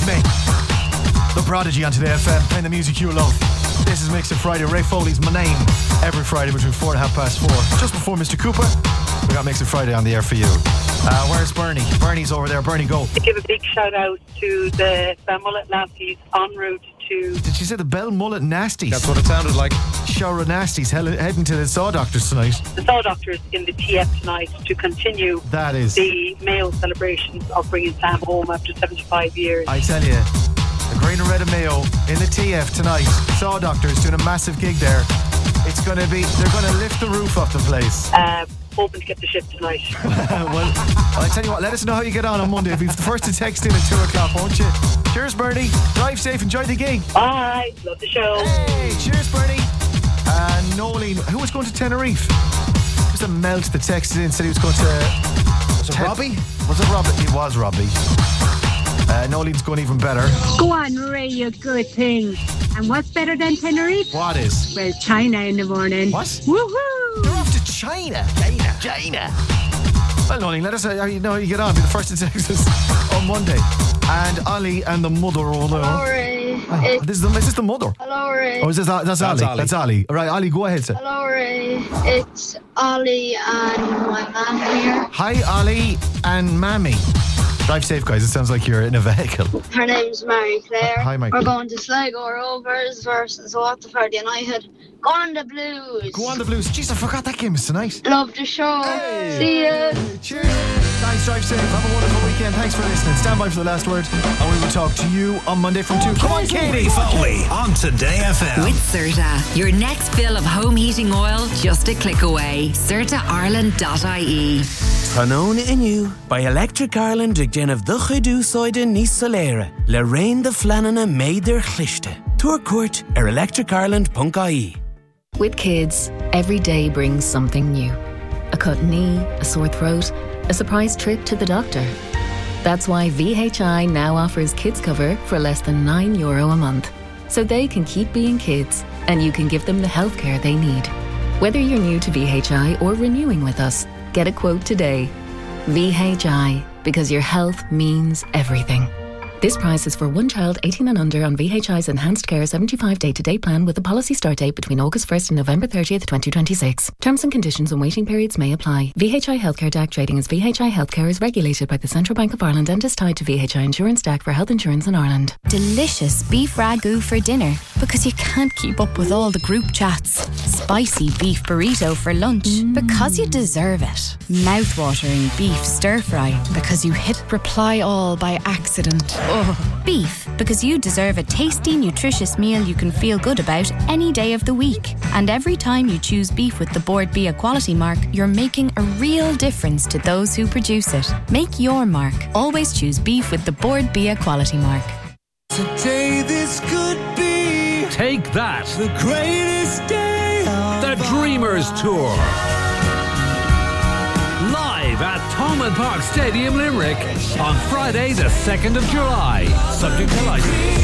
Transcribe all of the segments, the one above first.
me. The Prodigy on Today FM, playing the music you love. This is Mix It Friday. Ray Foley's my name. Every Friday between 4 and 4:30. Just before Mr. Cooper, we got Mix It Friday on the air for you. Where's Bernie? Bernie's over there. Bernie, go. To give a big shout out to the Mullet Nasties en route to... Did she say the Bell Mullet Nasties? That's what it sounded like. Shara Nasties heading to the Saw Doctors tonight. The Saw Doctors in the TF tonight to continue That is the Mayo celebrations of bringing Sam home after 75 years. I tell you, the Green and Red of Mayo in the TF tonight. Saw Doctors doing a massive gig there. It's going to be, they're going to lift the roof off the place. Hoping to get the ship tonight. Well, I tell you what, let us know how you get on Monday. Be the first to text in at 2 o'clock, won't you? Cheers, Bernie. Drive safe, enjoy the gig. Bye. Love the show. Hey, cheers, Bernie. Nolene, who was going to Tenerife? Just a melt that texted in, said he was going to... Was it Robbie? Was it Robbie? It was Robbie. Nolene's going even better. Go on, Ray, you good thing. And what's better than Tenerife? What is? Well, China in the morning. What? Woohoo! You're off to China. China. Well, Nolene, let us know how you get on. Be the first to text us on Monday. And Ali and the mother over there. Hello, Ray. Is this the mother? Hello, Ray. Oh, that's Ali. That's Ali. All right, Ali, go ahead, sir. Hello, Ray. It's Ollie and my mum here. Hi, Ali and Mammy. Drive safe, guys. It sounds like you're in a vehicle. Her name's Mary Claire. Hi, Mike. We're going to Sligo Rovers versus Waterford United. Go on the Blues. Go on the Blues. Jeez, I forgot that game is tonight. Love the show. Hey. See ya. Cheers. Guys, drive safe. Have a wonderful weekend. Thanks for listening. Stand by for the last word, and we will talk to you on Monday from 2. Come on, Katie. Ray Foley on Today FM. With CERTA, your next fill of home heating oil just a click away. CERTAIreland.ie. Tróna inniu by Electric Ireland ag déanamh do chuidú sóide níos soléire le raon de fleananna méidir chlichte. Tuair cuairt electricireland.ie. With kids, every day brings something new. A cut knee, a sore throat, a surprise trip to the doctor. That's why VHI now offers kids cover for less than €9 a month. So they can keep being kids and you can give them the healthcare they need. Whether you're new to VHI or renewing with us, get a quote today. VHI, because your health means everything. This price is for one child 18 and under on VHI's Enhanced Care 75 day-to-day plan with a policy start date between August 1st and November 30th, 2026. Terms and conditions and waiting periods may apply. VHI Healthcare DAC trading as VHI Healthcare is regulated by the Central Bank of Ireland and is tied to VHI Insurance DAC for health insurance in Ireland. Delicious beef ragu for dinner because you can't keep up with all the group chats. Spicy beef burrito for lunch because you deserve it. Mouth-watering beef stir-fry because you hit reply all by accident. Oh, beef, because you deserve a tasty, nutritious meal you can feel good about any day of the week. And every time you choose beef with the Board Bia quality mark, you're making a real difference to those who produce it. Make your mark. Always choose beef with the Board Bia quality mark. Today this could be Take That, the greatest day of the Dreamers Tour. Live at Thomond Park Stadium, Limerick on Friday the 2nd of July. Subject to license.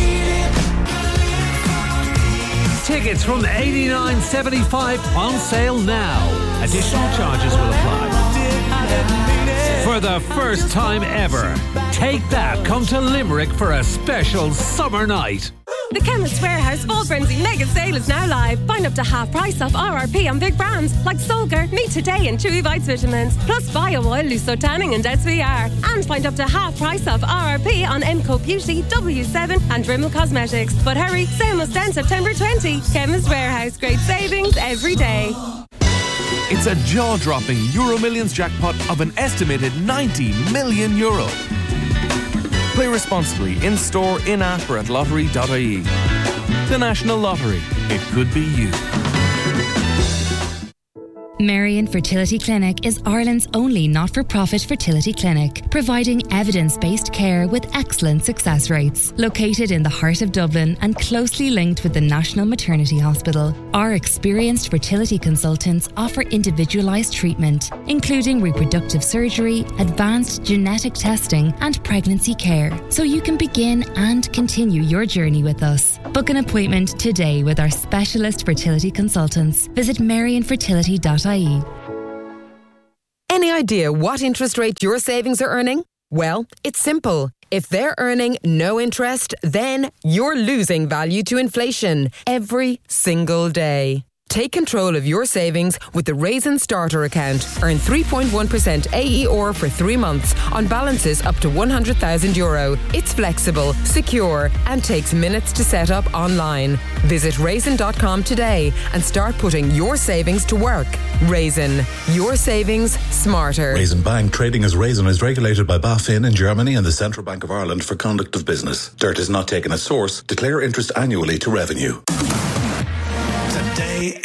Tickets from $89.75 on sale now. Additional charges will apply. For the first time ever, Take That come to Limerick for a special summer night. The Chemist Warehouse Fall Frenzy Mega Sale is now live. Find up to half price off RRP on big brands like Solgar, Meet Today and Chewy Bites Vitamins, plus Bio Oil, Luso Tanning and SVR. And find up to half price off RRP on MCO Beauty, W7 and Rimmel Cosmetics. But hurry, sale must end September 20. Chemist Warehouse, great savings every day. It's a jaw-dropping Euro Millions jackpot of an estimated €90 million. Play responsibly in-store, in-app or at lottery.ie. The National Lottery. It could be you. Marion Fertility Clinic is Ireland's only not-for-profit fertility clinic, providing evidence-based care with excellent success rates. Located in the heart of Dublin and closely linked with the National Maternity Hospital, our experienced fertility consultants offer individualised treatment, including reproductive surgery, advanced genetic testing and pregnancy care, so you can begin and continue your journey with us. Book an appointment today with our specialist fertility consultants. Visit marionfertility.ie. Any idea what interest rate your savings are earning? Well, it's simple. If they're earning no interest, then you're losing value to inflation every single day. Take control of your savings with the Raisin Starter account. Earn 3.1% AER for 3 months on balances up to €100,000. It's flexible, secure, and takes minutes to set up online. Visit raisin.com today and start putting your savings to work. Raisin, your savings smarter. Raisin Bank, trading as Raisin, is regulated by BaFin in Germany and the Central Bank of Ireland for conduct of business. Dirt is not taken as source. Declare interest annually to revenue. Today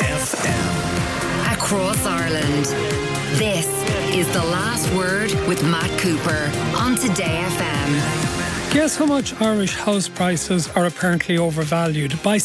FM. Across Ireland. This is The Last Word with Matt Cooper on Today FM. Guess how much Irish house prices are apparently overvalued? By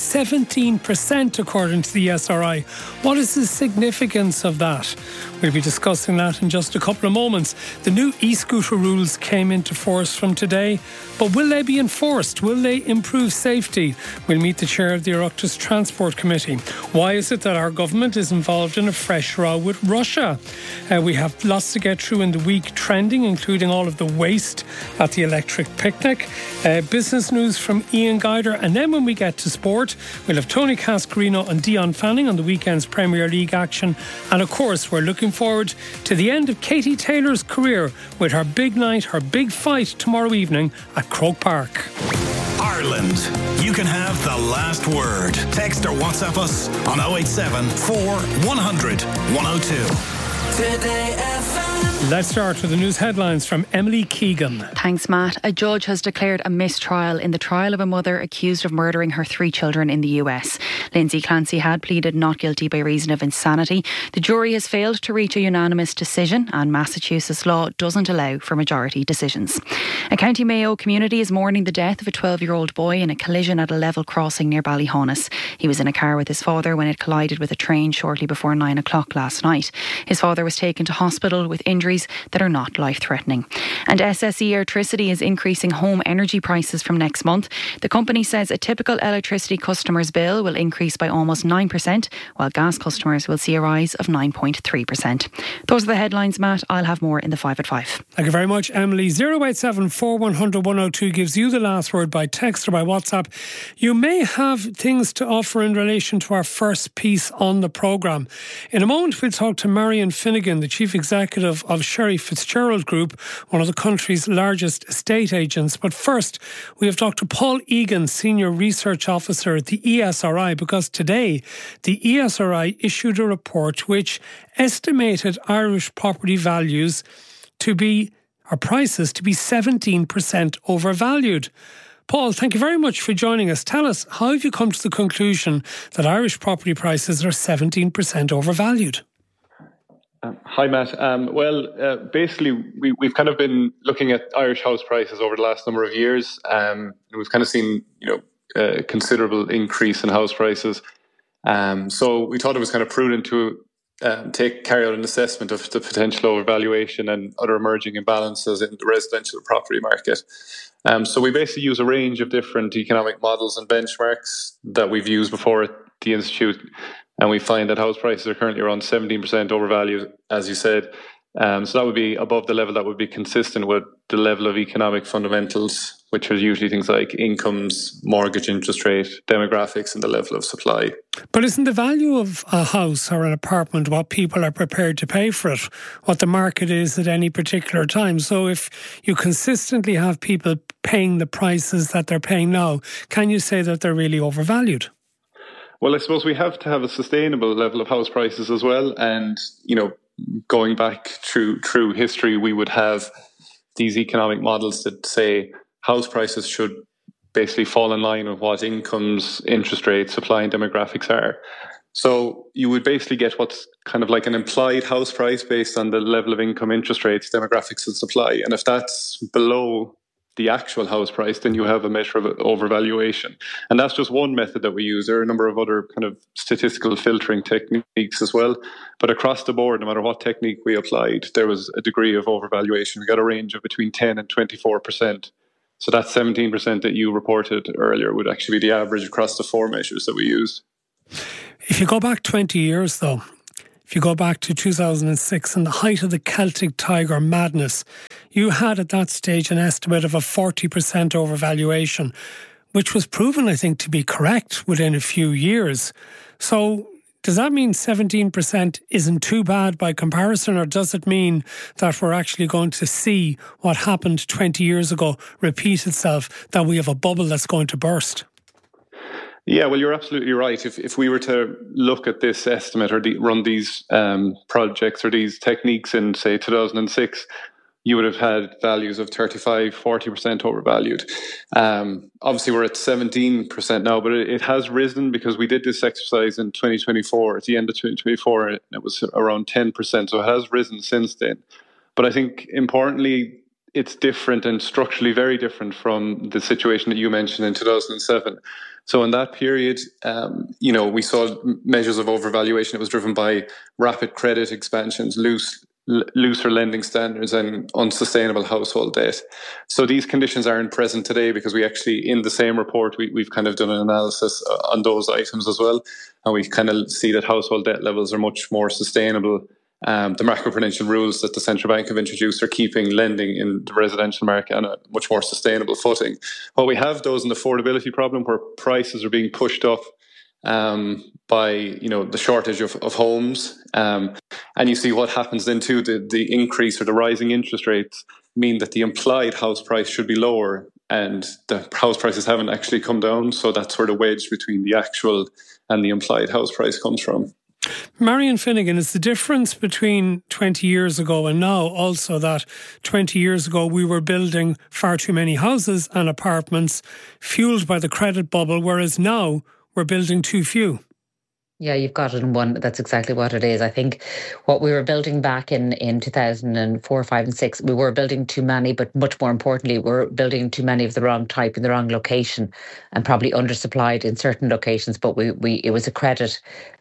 17%, according to the SRI. What is the significance of that? We'll be discussing that in just a couple of moments. The new e-scooter rules came into force from today, but will they be enforced? Will they improve safety? We'll meet the chair of the Oireachtas Transport Committee. Why is it that our government is involved in a fresh row with Russia? We have lots to get through in the week trending, including all of the waste at the electric picnic. Business news from Ian Guider, and then when we get to sport, we'll have Tony Cascarino and Dion Fanning on the weekend's Premier League action. And of course, we're looking forward to the end of Katie Taylor's career with her big night, her big fight tomorrow evening at Croke Park. Ireland, you can have the last word. Text or WhatsApp us on 087 4100 102. Today FM. Let's start with the news headlines from Emily Keegan. Thanks, Matt. A judge has declared a mistrial in the trial of a mother accused of murdering her 3 children in the US. Lindsay Clancy had pleaded not guilty by reason of insanity. The jury has failed to reach a unanimous decision, and Massachusetts law doesn't allow for majority decisions. A County Mayo community is mourning the death of a 12-year-old boy in a collision at a level crossing near Ballyhonus. He was in a car with his father when it collided with a train shortly before 9 o'clock last night. His father was taken to hospital with injuries that are not life-threatening. And SSE Electricity is increasing home energy prices from next month. The company says a typical electricity customer's bill will increase by almost 9%, while gas customers will see a rise of 9.3%. Those are the headlines, Matt. I'll have more in the 5 at 5. Thank you very much, Emily. 087 4100 102 gives you the last word by text or by WhatsApp. You may have things to offer in relation to our first piece on the programme. In a moment, we'll talk to Marion Finnegan, the Chief Executive of Sherry Fitzgerald Group, one of the country's largest estate agents. But first, we have Dr. Paul Egan, Senior Research Officer at the ESRI, because today the ESRI issued a report which estimated Irish property values to be, or prices to be 17% overvalued. Paul, thank you very much for joining us. Tell us, how have you come to the conclusion that Irish property prices are 17% overvalued? Hi, Matt. Basically, we've kind of been looking at Irish house prices over the last number of years. We've kind of seen, a considerable increase in house prices. So we thought it was kind of prudent to carry out an assessment of the potential overvaluation and other emerging imbalances in the residential property market. So we basically use a range of different economic models and benchmarks that we've used before at the Institute. And we find that house prices are currently around 17% overvalued, as you said. So that would be above the level that would be consistent with the level of economic fundamentals, which are usually things like incomes, mortgage interest rate, demographics, and the level of supply. But isn't the value of a house or an apartment what people are prepared to pay for it, what the market is at any particular time? So if you consistently have people paying the prices that they're paying now, can you say that they're really overvalued? Well, I suppose we have to have a sustainable level of house prices as well. And, going back through history, we would have these economic models that say house prices should basically fall in line with what incomes, interest rates, supply and demographics are. So you would basically get what's kind of like an implied house price based on the level of income, interest rates, demographics and supply. And if that's below the actual house price, then you have a measure of overvaluation. And that's just one method that we use. There are a number of other kind of statistical filtering techniques as well. But across the board, no matter what technique we applied, there was a degree of overvaluation. We got a range of between 10 and 24%. So that 17% that you reported earlier would actually be the average across the 4 measures that we used. If you go back 20 years, though, if you go back to 2006 and the height of the Celtic Tiger madness, you had at that stage an estimate of a 40% overvaluation, which was proven, I think, to be correct within a few years. So does that mean 17% isn't too bad by comparison, or does it mean that we're actually going to see what happened 20 years ago repeat itself, that we have a bubble that's going to burst? Yeah, well, you're absolutely right. If we were to look at this estimate or run these projects or these techniques in, say, 2006, you would have had values of 35, 40% overvalued. Obviously, we're at 17% now, but it has risen because we did this exercise in 2024, at the end of 2024, and it was around 10%. So it has risen since then. But I think, importantly, it's different and structurally very different from the situation that you mentioned in 2007. So in that period, we saw measures of overvaluation. It was driven by rapid credit expansions, looser lending standards, and unsustainable household debt. So these conditions aren't present today because we actually, in the same report, we've kind of done an analysis on those items as well. And we kind of see that household debt levels are much more sustainable. The macroprudential rules that the central bank have introduced are keeping lending in the residential market on a much more sustainable footing. What we have, though, is an affordability problem where prices are being pushed up by the shortage of homes, and you see what happens then too. The increase or the rising interest rates mean that the implied house price should be lower, and the house prices haven't actually come down. So that's where the wedge between the actual and the implied house price comes from. Marion Finnegan, is the difference between 20 years ago and now also that 20 years ago we were building far too many houses and apartments fueled by the credit bubble, whereas now we're building too few? Yeah, you've got it in one. That's exactly what it is. I think what we were building back in 2004, 5 and 6, we were building too many, but much more importantly, we're building too many of the wrong type in the wrong location and probably undersupplied in certain locations. But it was a credit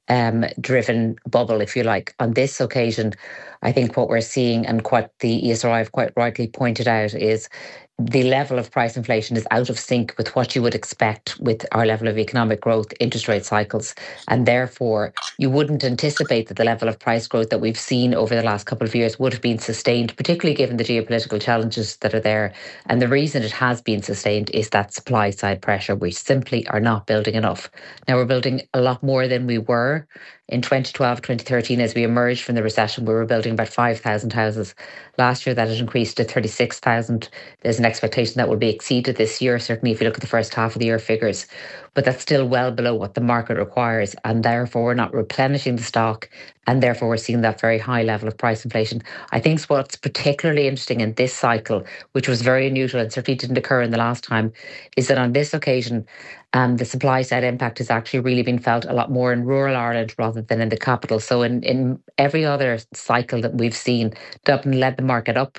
driven bubble, if you like. On this occasion, I think what we're seeing and what the ESRI have quite rightly pointed out is the level of price inflation is out of sync with what you would expect with our level of economic growth, interest rate cycles. And therefore, you wouldn't anticipate that the level of price growth that we've seen over the last couple of years would have been sustained, particularly given the geopolitical challenges that are there. And the reason it has been sustained is that supply side pressure. We simply are not building enough. Now, we're building a lot more than we were. In 2012, 2013, as we emerged from the recession, we were building about 5,000 houses. Last year, that had increased to 36,000. There's an expectation that will be exceeded this year, certainly if you look at the first half of the year figures. But that's still well below what the market requires. And therefore, we're not replenishing the stock. And therefore, we're seeing that very high level of price inflation. I think what's particularly interesting in this cycle, which was very unusual and certainly didn't occur in the last time, is that on this occasion, the supply side impact has actually really been felt a lot more in rural Ireland rather than in the capital. So in every other cycle that we've seen, Dublin led the market up,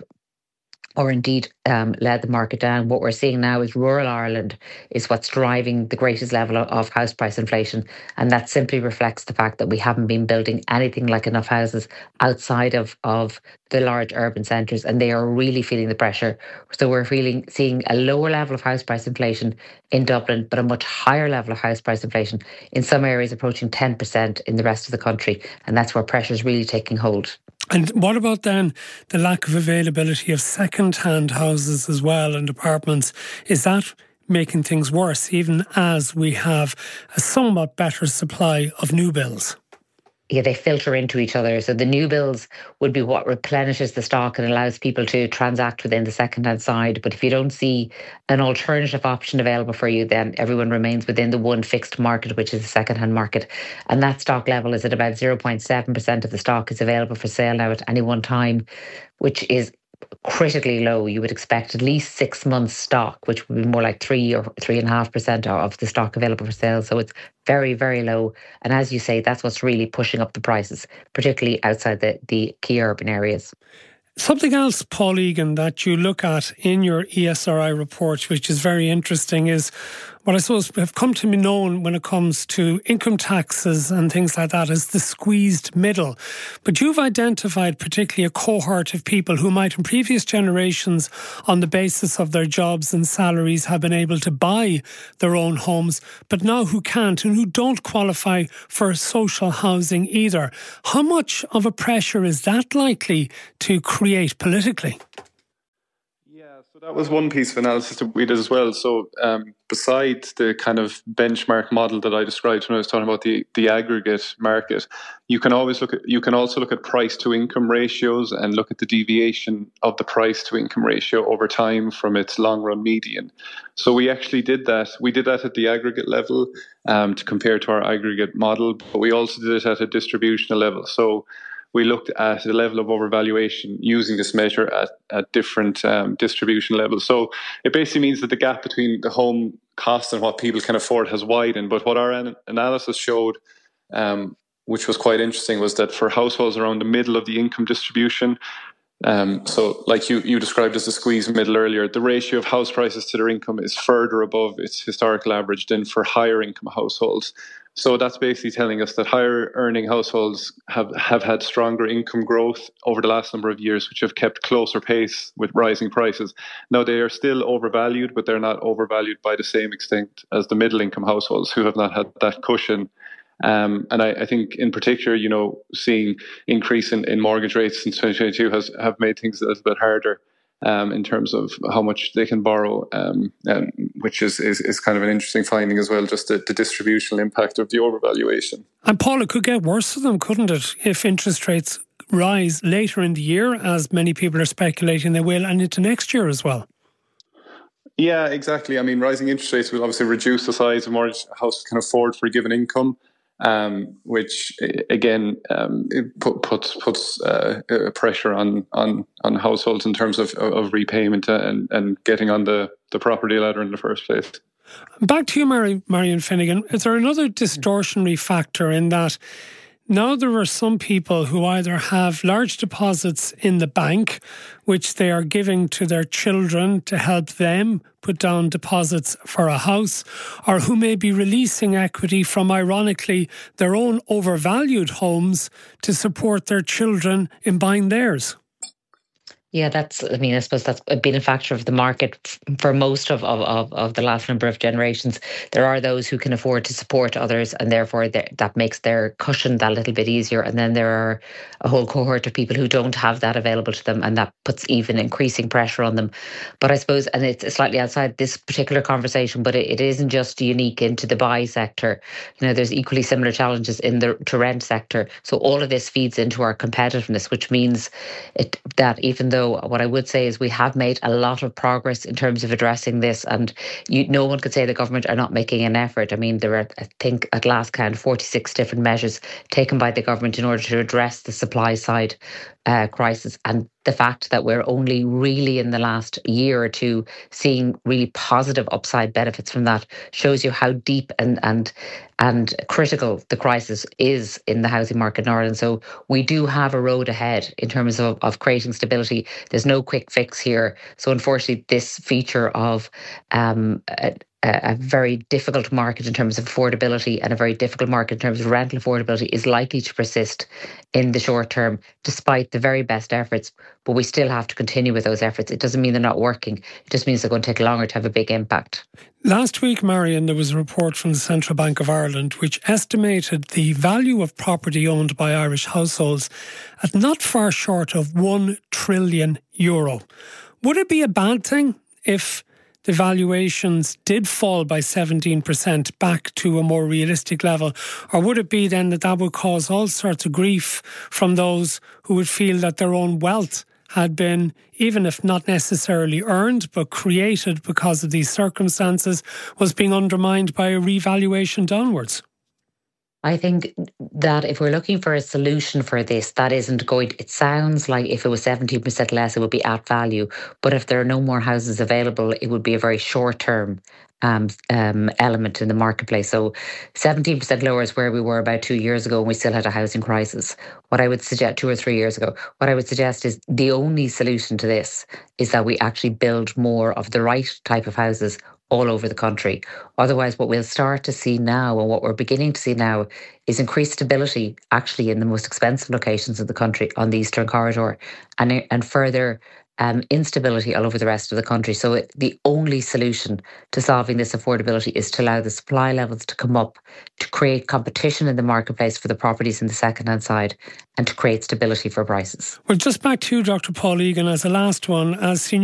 or indeed led the market down. What we're seeing now is rural Ireland is what's driving the greatest level of house price inflation. And that simply reflects the fact that we haven't been building anything like enough houses outside of the large urban centres, and they are really feeling the pressure. So we're seeing a lower level of house price inflation in Dublin, but a much higher level of house price inflation in some areas approaching 10% in the rest of the country. And that's where pressure is really taking hold. And what about then the lack of availability of second-hand houses as well and apartments? Is that making things worse, even as we have a somewhat better supply of new builds? Yeah, they filter into each other. So the new builds would be what replenishes the stock and allows people to transact within the second-hand side. But if you don't see an alternative option available for you, then everyone remains within the one fixed market, which is the second-hand market. And that stock level is at about 0.7% of the stock is available for sale now at any one time, which is critically low. You would expect at least 6 months stock, which would be more like 3 or 3.5% of the stock available for sale. So it's very, very low. And as you say, that's what's really pushing up the prices, particularly outside the key urban areas. Something else, Paul Egan, that you look at in your ESRI report, which is very interesting, is what I suppose have come to be known when it comes to income taxes and things like that as the squeezed middle. But you've identified particularly a cohort of people who might in previous generations, on the basis of their jobs and salaries, have been able to buy their own homes, but now who can't and who don't qualify for social housing either. How much of a pressure is that likely to create politically? That was one piece of analysis that we did as well. So besides the kind of benchmark model that I described when I was talking about the aggregate market, you can also look at price to income ratios and look at the deviation of the price to income ratio over time from its long run median. So we actually did that. We did that at the aggregate level to compare to our aggregate model, but we also did it at a distributional level. So we looked at the level of overvaluation using this measure at different distribution levels. So it basically means that the gap between the home cost and what people can afford has widened. But what our analysis showed, which was quite interesting, was that for households around the middle of the income distribution, so like you described as the squeezed middle earlier, the ratio of house prices to their income is further above its historical average than for higher income households. So that's basically telling us that higher earning households have had stronger income growth over the last number of years, which have kept closer pace with rising prices. Now, they are still overvalued, but they're not overvalued by the same extent as the middle income households who have not had that cushion. And I think in particular, seeing increase in mortgage rates since 2022 have made things a little bit harder in terms of how much they can borrow, which is kind of an interesting finding as well, just the distributional impact of the overvaluation. And Paul, it could get worse for them, couldn't it, if interest rates rise later in the year, as many people are speculating they will, and into next year as well? Yeah, exactly. I mean, rising interest rates will obviously reduce the size of mortgage a house can afford for a given income. Which again it puts pressure on households in terms of repayment and getting on the property ladder in the first place. Back to you, Marion Finnegan. Is there another distortionary factor in that now there are some people who either have large deposits in the bank, which they are giving to their children to help them put down deposits for a house, or who may be releasing equity from, ironically, their own overvalued homes to support their children in buying theirs? Yeah, I suppose that's been a factor of the market for most of the last number of generations. There are those who can afford to support others, and therefore that makes their cushion that little bit easier. And then there are a whole cohort of people who don't have that available to them, and that puts even increasing pressure on them. But I suppose, and it's slightly outside this particular conversation, but it isn't just unique into the buy sector. There's equally similar challenges in the to rent sector. So all of this feeds into our competitiveness, which means that even though what I would say is we have made a lot of progress in terms of addressing this, and no one could say the government are not making an effort. I mean, there are, I think, at last count, 46 different measures taken by the government in order to address the supply side crisis, and the fact that we're only really in the last year or two seeing really positive upside benefits from that shows you how deep and critical the crisis is in the housing market in Ireland. So we do have a road ahead in terms of creating stability. There's no quick fix here. So unfortunately, this feature of a very difficult market in terms of affordability and a very difficult market in terms of rental affordability is likely to persist in the short term, despite the very best efforts. But we still have to continue with those efforts. It doesn't mean they're not working. It just means they're going to take longer to have a big impact. Last week, Marion, there was a report from the Central Bank of Ireland which estimated the value of property owned by Irish households at not far short of €1 trillion. Would it be a bad thing if the valuations did fall by 17% back to a more realistic level? Or would it be then that would cause all sorts of grief from those who would feel that their own wealth had been, even if not necessarily earned, but created because of these circumstances, was being undermined by a revaluation downwards? I think that if we're looking for a solution for this, that isn't going to, it sounds like if it was 17% less, it would be at value. But if there are no more houses available, it would be a very short-term element in the marketplace. So 17% lower is where we were about 2 years ago, and we still had a housing crisis. What I would suggest 2 or 3 years ago, what I would suggest is the only solution to this is that we actually build more of the right type of houses all over the country. Otherwise, what we'll start to see now, and what we're beginning to see now, is increased stability actually in the most expensive locations of the country on the Eastern Corridor, and further instability all over the rest of the country. So the only solution to solving this affordability is to allow the supply levels to come up, to create competition in the marketplace for the properties in the second-hand side, and to create stability for prices. Well, just back to Dr. Paul Egan as a last one, as Senior